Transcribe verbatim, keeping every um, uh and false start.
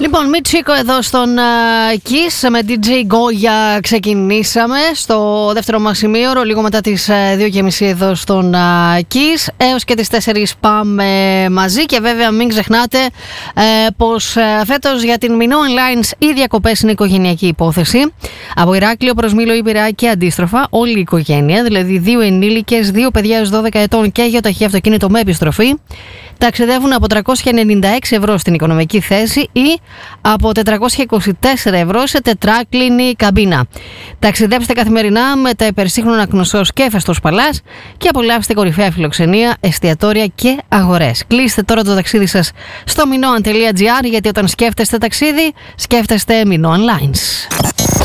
Λοιπόν, Μιτσίκο εδώ στον uh, Kiss με ντι τζέι Goya ξεκινήσαμε στο δεύτερο μας ημίωρο, λίγο μετά τις uh, δύο και μισή εδώ στον uh, Kiss. Έως και τις τέσσερις πάμε μαζί και βέβαια μην ξεχνάτε uh, πως uh, φέτος για την Minoan Lines οι διακοπές είναι οικογενειακή υπόθεση. Από Ηράκλειο προς Μήλο ή Πειραιά και αντίστροφα, όλη η οικογένεια, δηλαδή δύο ενήλικες, δύο παιδιά έως δώδεκα ετών και γεωταχή αυτοκίνητο με επιστροφή, ταξιδεύουν από τριακόσια ενενήντα έξι ευρώ στην οικονομική θέση ή από τετρακόσια είκοσι τέσσερα ευρώ σε τετράκλινη καμπίνα. Ταξιδέψτε καθημερινά με τα υπερσύγχρονα Κνωσός και Φεστός Παλάς και απολαύστε κορυφαία φιλοξενία, εστιατόρια και αγορές. Κλείστε τώρα το ταξίδι σας στο minoan τελεία gr, γιατί όταν σκέφτεστε ταξίδι, σκέφτεστε Minoan Lines.